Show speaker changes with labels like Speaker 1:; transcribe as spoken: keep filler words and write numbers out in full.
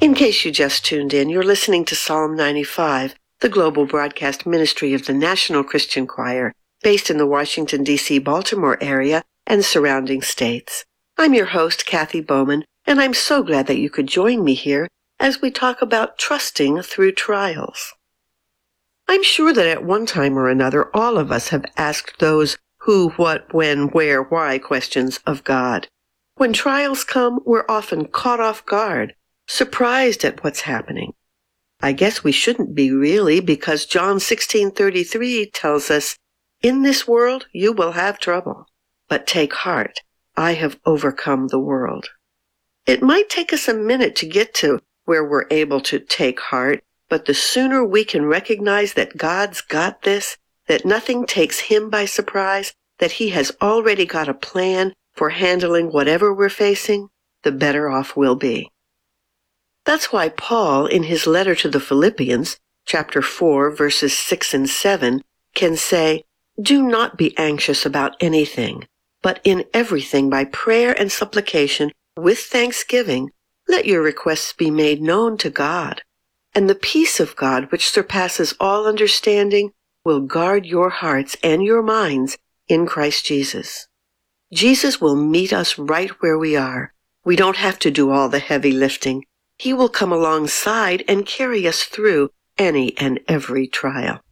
Speaker 1: In case you just tuned in, you're listening to Psalm ninety-five, the global broadcast ministry of the National Christian Choir, based in the Washington, D C Baltimore area and surrounding states. I'm your host, Kathy Bowman, and I'm so glad that you could join me here as we talk about trusting through trials. I'm sure that at one time or another, all of us have asked those who, what, when, where, why questions of God. When trials come, we're often caught off guard, surprised at what's happening. I guess we shouldn't be really, because John sixteen thirty-three tells us, "In this world you will have trouble, but take heart, I have overcome the world." It might take us a minute to get to where we're able to take heart, but the sooner we can recognize that God's got this, that nothing takes him by surprise, that he has already got a plan for handling whatever we're facing, the better off we'll be. That's why Paul, in his letter to the Philippians, chapter four, verses six and seven, can say, "Do not be anxious about anything, but in everything by prayer and supplication, with thanksgiving, let your requests be made known to God. And the peace of God, which surpasses all understanding, will guard your hearts and your minds in Christ Jesus." Jesus will meet us right where we are. We don't have to do all the heavy lifting. He will come alongside and carry us through any and every trial.